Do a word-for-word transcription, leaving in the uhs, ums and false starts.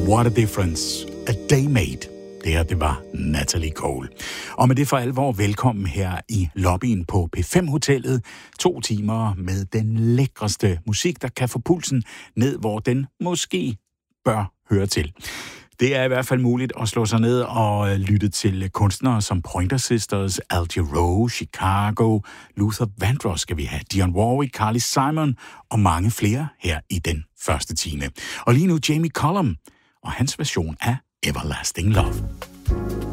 What a difference a day made. Det her, det var Natalie Cole. Og med det for alvor velkommen her i lobbyen på P fem Hotellet. To timer med den lækreste musik, der kan få pulsen ned, hvor den måske bør høre til. Det er i hvert fald muligt at slå sig ned og lytte til kunstnere som Pointer Sisters, Al Jarreau, Chicago, Luther Vandross skal vi have, Dionne Warwick, Carly Simon og mange flere her i den første time. Og lige nu Jamie Cullum og hans version af Everlasting Love.